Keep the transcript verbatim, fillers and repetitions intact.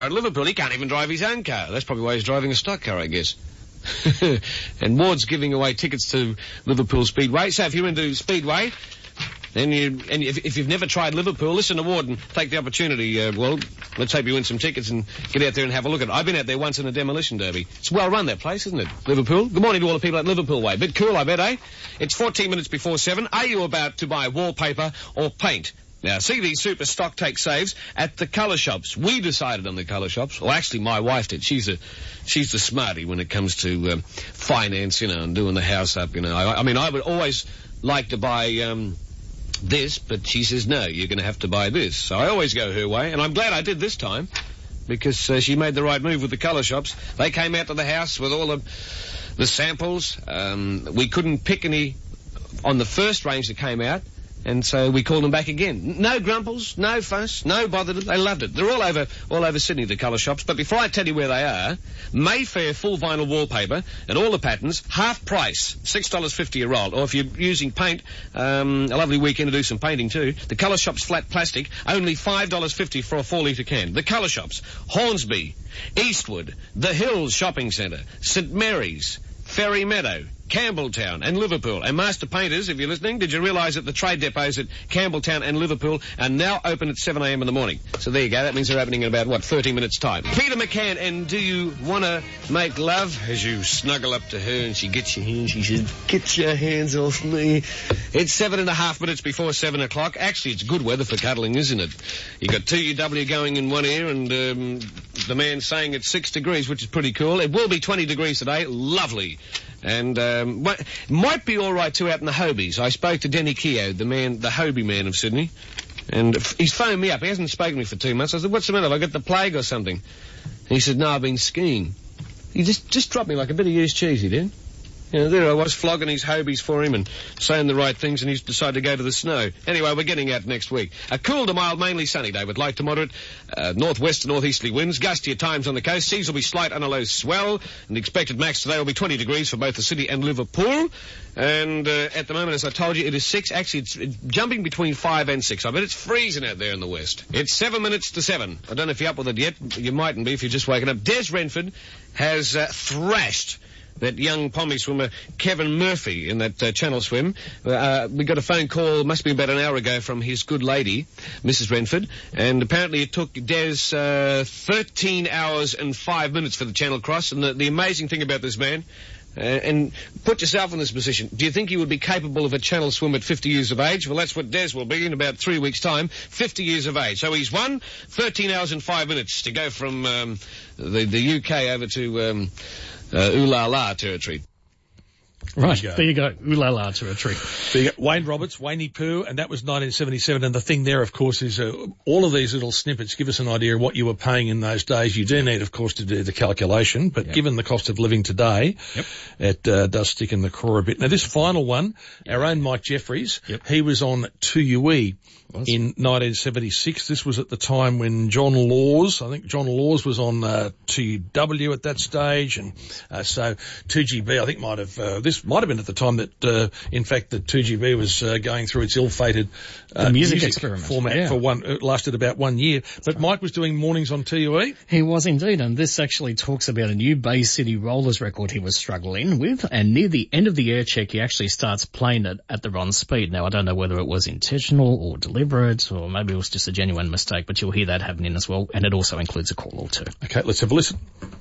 At Liverpool, he can't even drive his own car. That's probably why he's driving a stock car, I guess. And Ward's giving away tickets to Liverpool Speedway. So if you're into Speedway, then you, and if, if you've never tried Liverpool, listen to Ward and take the opportunity. Uh, well, let's hope you win some tickets and get out there and have a look at it. I've been out there once in a demolition derby. It's well run, that place, isn't it? Liverpool. Good morning to all the people at Liverpool Way. Bit cool, I bet, eh? It's fourteen minutes before seven. Are you about to buy wallpaper or paint? Now, see these super stock take saves at the colour shops. We decided on the colour shops. Well, actually, my wife did. She's a, she's the smarty when it comes to um, finance, you know, and doing the house up, you know. I, I mean, I would always like to buy um, this, but she says, no, you're going to have to buy this. So I always go her way, and I'm glad I did this time, because uh, she made the right move with the colour shops. They came out to the house with all the, the samples. Um, we couldn't pick any on the first range that came out. And so we called them back again. No grumples, no fuss, no bother. They loved it. They're all over, all over Sydney, the colour shops. But before I tell you where they are, Mayfair full vinyl wallpaper and all the patterns, half price, six dollars fifty a roll. Or if you're using paint, um, a lovely weekend to do some painting too. The colour shops flat plastic, only five dollars fifty for a four litre can. The colour shops, Hornsby, Eastwood, The Hills Shopping Centre, St Mary's, Ferry Meadow, Campbelltown and Liverpool. And Master Painters, if you're listening, did you realise that the trade depots at Campbelltown and Liverpool are now open at seven a m in the morning? So there you go. That means they're opening in about, what, thirty minutes' time. Peter McCann, and do you want to make love? As you snuggle up to her and she gets your hands, she says, get your hands off me. It's seven and a half minutes before seven o'clock. Actually, it's good weather for cuddling, isn't it? You got T U W going in one ear and um, the man saying it's six degrees, which is pretty cool. It will be twenty degrees today. Lovely. And um, might be all right too out in the Hobies. I spoke to Denny Keogh, the man, the Hobie man of Sydney, and f- he's phoned me up. He hasn't spoken to me for two months. I said, "What's the matter? Have I got the plague or something?" And he said, "No, I've been skiing." He just just dropped me like a bit of used cheese. He did. You know, there I was flogging his Hobies for him and saying the right things, and he's decided to go to the snow. Anyway, we're getting out next week. A cool to mild, mainly sunny day with light to moderate uh, northwest to northeasterly winds. Gusty at times on the coast. Seas will be slight on a low swell. And the expected max today will be twenty degrees for both the city and Liverpool. And uh, at the moment, as I told you, it is six. Actually, it's, it's jumping between five and six. I bet it's freezing out there in the west. It's seven minutes to seven. I don't know if you're up with it yet. You mightn't be if you're just waking up. Des Renford has uh, thrashed that young pommy swimmer Kevin Murphy in that uh, channel swim. Uh, we got a phone call, must be about an hour ago, from his good lady, Missus Renford, and apparently it took Des uh, thirteen hours and five minutes for the channel cross. And the, the amazing thing about this man, uh, and put yourself in this position, do you think he would be capable of a channel swim at fifty years of age? Well, that's what Des will be in about three weeks' time, fifty years of age. So he's won thirteen hours and five minutes to go from um, the, the U K over to Um, Uh, ooh la la territory. Right, there you go. Ooh la la territory. There you go. Wayne Roberts, Wayne Pooh, and that was nineteen seventy-seven. And the thing there, of course, is uh, all of these little snippets give us an idea of what you were paying in those days. You do need, of course, to do the calculation, but yep. given the cost of living today, yep. it uh, does stick in the craw a bit. Now, this final one, yep. our own Mike Jeffries, yep. he was on two U E. In nineteen seventy-six, this was at the time when John Laws, I think John Laws was on uh, two U W at that stage, and uh, so two G B, I think might have, uh, this might have been at the time that, uh, in fact, that two G B was uh, going through its ill-fated uh, music, music experiment format yeah. for one, it lasted about one year. But Mike was doing mornings on T U E? He was indeed, and this actually talks about a new Bay City Rollers record he was struggling with, and near the end of the air check, he actually starts playing it at the wrong speed. Now, I don't know whether it was intentional or deliberate, or maybe it was just a genuine mistake, but you'll hear that happening as well, and it also includes a call or two. Okay, let's have a listen.